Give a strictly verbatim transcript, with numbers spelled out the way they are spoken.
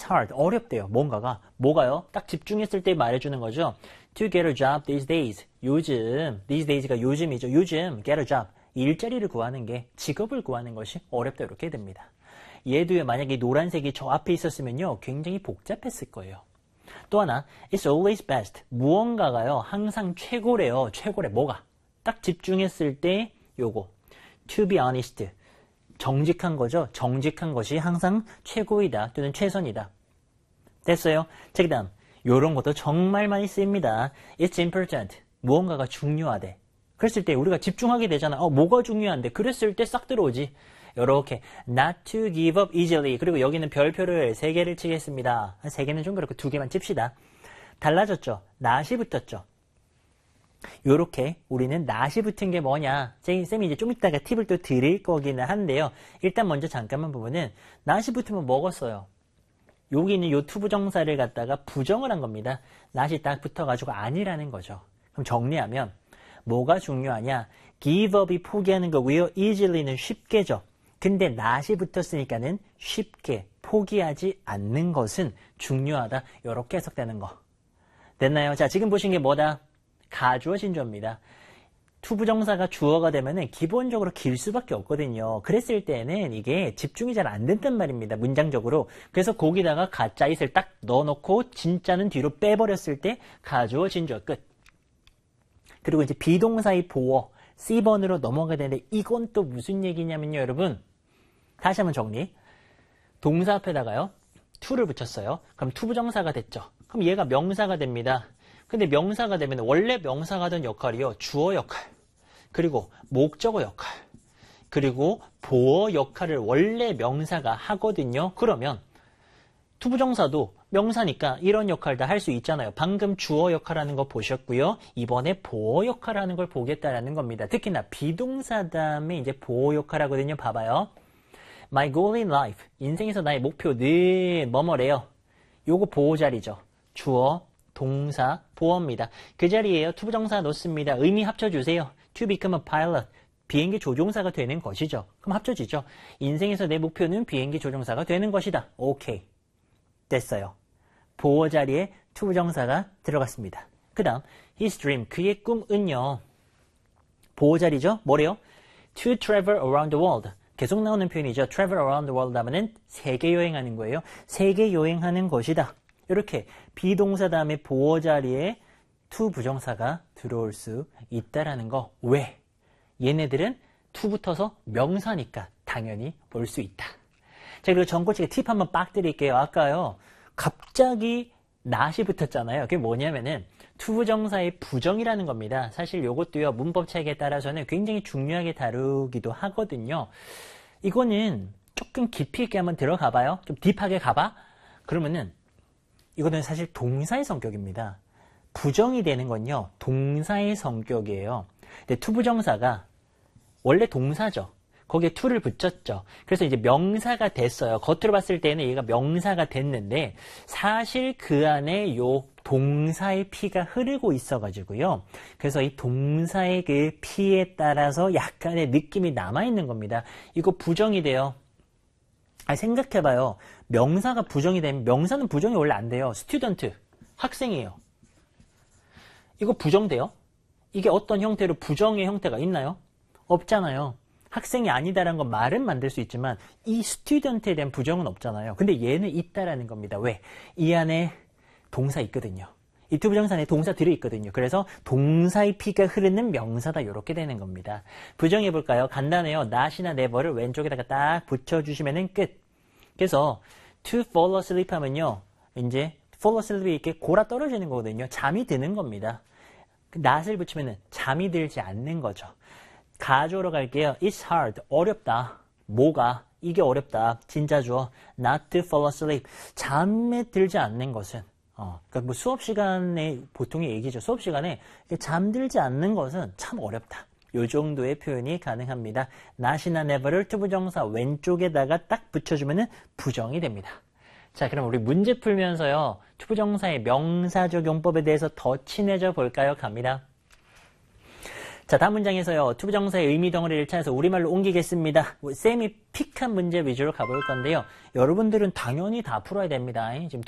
hard. 어렵대요. 뭔가가. 뭐가요? 딱 집중했을 때 말해주는 거죠. To get a job these days. 요즘, these days가 요즘이죠. 요즘 get a job. 일자리를 구하는 게, 직업을 구하는 것이 어렵다 이렇게 됩니다. 얘도요. 만약에 노란색이 저 앞에 있었으면요. 굉장히 복잡했을 거예요. 또 하나, it's always best. 무언가가요. 항상 최고래요. 최고래. 뭐가? 딱 집중했을 때 요거. To be honest. 정직한 거죠. 정직한 것이 항상 최고이다 또는 최선이다. 됐어요? 자, 그 다음 요런 것도 정말 많이 쓰입니다. It's important. 무언가가 중요하대. 그랬을 때 우리가 집중하게 되잖아. 어, 뭐가 중요한데? 그랬을 때 싹 들어오지. 요렇게 not to give up easily. 그리고 여기는 별표를 세 개를 치겠습니다. 세 개는 좀 그렇고 두 개만 칩시다. 달라졌죠? not이 붙었죠? 요렇게 우리는 not이 붙은 게 뭐냐. 쌤이 이제 좀 이따가 팁을 또 드릴 거기는 한데요. 일단 먼저 잠깐만 보면은 not이 붙으면 먹었어요. 여기 있는 요 투부정사를 갖다가 부정을 한 겁니다. not이 딱 붙어가지고 아니라는 거죠. 그럼 정리하면 뭐가 중요하냐. give up이 포기하는 거고요. easily는 쉽게죠. 근데 not이 붙었으니까는 쉽게 포기하지 않는 것은 중요하다. 요렇게 해석되는 거. 됐나요? 자, 지금 보신 게 뭐다? 가주어 진주어입니다. 투부정사가 주어가 되면은 기본적으로 길 수밖에 없거든요. 그랬을 때는 이게 집중이 잘 안 된단 말입니다. 문장적으로. 그래서 거기다가 가짜 it을 딱 넣어놓고 진짜는 뒤로 빼버렸을 때 가주어 진주어 끝. 그리고 이제 비동사의 보어 씨 번으로 넘어가야 되는데 이건 또 무슨 얘기냐면요, 여러분. 다시 한번 정리. 동사 앞에다가요. to를 붙였어요. 그럼 투부정사가 됐죠. 그럼 얘가 명사가 됩니다. 근데 명사가 되면 원래 명사가 하던 역할이요. 주어 역할, 그리고 목적어 역할, 그리고 보어 역할을 원래 명사가 하거든요. 그러면 투부정사도 명사니까 이런 역할 다 할 수 있잖아요. 방금 주어 역할하는 거 보셨고요. 이번에 보어 역할하는 걸 보겠다라는 겁니다. 특히나 비동사 다음에 이제 보어 역할하거든요. 봐봐요. My goal in life. 인생에서 나의 목표는 뭐뭐래요. 요거 보어 자리죠. 주어, 동사, 보어입니다. 그 자리에요. 투부정사 넣습니다. 의미 합쳐주세요. To become a pilot. 비행기 조종사가 되는 것이죠. 그럼 합쳐지죠. 인생에서 내 목표는 비행기 조종사가 되는 것이다. 오케이. 됐어요. 보어 자리에 투부정사가 들어갔습니다. 그 다음 his dream. 그의 꿈은요. 보어 자리죠. 뭐래요? To travel around the world. 계속 나오는 표현이죠. travel around the world 하면은 세계 여행하는 거예요. 세계 여행하는 것이다. 이렇게 비동사 다음에 보어 자리에 to 부정사가 들어올 수 있다라는 거. 왜? 얘네들은 to 붙어서 명사니까 당연히 볼 수 있다. 자, 그리고 전고치게 팁 한번 빡 드릴게요. 아까요. 갑자기 not이 붙었잖아요. 그게 뭐냐면은 to 부정사의 부정이라는 겁니다. 사실 요것도요. 문법 차이에 따라서는 굉장히 중요하게 다루기도 하거든요. 이거는 조금 깊이 있게 한번 들어가 봐요. 좀 딥하게 가봐. 그러면은 이거는 사실 동사의 성격입니다. 부정이 되는 건요. 동사의 성격이에요. 근데 to 부정사가 원래 동사죠. 거기에 to를 붙였죠. 그래서 이제 명사가 됐어요. 겉으로 봤을 때는 얘가 명사가 됐는데 사실 그 안에 요 동사의 피가 흐르고 있어가지고요. 그래서 이 동사의 그 피에 따라서 약간의 느낌이 남아있는 겁니다. 이거 부정이 돼요. 아, 생각해봐요. 명사가 부정이 되면 명사는 부정이 원래 안 돼요. 스튜던트, 학생이에요. 이거 부정돼요? 이게 어떤 형태로 부정의 형태가 있나요? 없잖아요. 학생이 아니다라는 건 말은 만들 수 있지만 이 스튜던트에 대한 부정은 없잖아요. 근데 얘는 있다라는 겁니다. 왜? 이 안에 동사 있거든요. 이 to 부정사 안에 동사 들어있거든요. 그래서 동사의 피가 흐르는 명사다. 이렇게 되는 겁니다. 부정해볼까요? 간단해요. not이나 never를 왼쪽에다가 딱 붙여주시면 끝. 그래서 to fall asleep 하면요. 이제 fall asleep이 이렇게 골아 떨어지는 거거든요. 잠이 드는 겁니다. not을 붙이면 잠이 들지 않는 거죠. 가주어로 갈게요. It's hard. 어렵다. 뭐가? 이게 어렵다. 진짜 주어. Not to fall asleep. 잠에 들지 않는 것은. 어, 그러니까 뭐 수업 시간에 보통의 얘기죠. 수업 시간에 잠들지 않는 것은 참 어렵다. 요 정도의 표현이 가능합니다. not이나 never를 to 부정사 왼쪽에다가 딱 붙여주면은 부정이 됩니다. 자, 그럼 우리 문제 풀면서요. to 부정사의 명사적 용법에 대해서 더 친해져 볼까요? 갑니다. 자, 다음 문장에서요. 투부정사의 의미 덩어리를 찾아서 우리말로 옮기겠습니다. 쌤이 픽한 문제 위주로 가볼 건데요. 여러분들은 당연히 다 풀어야 됩니다. 지금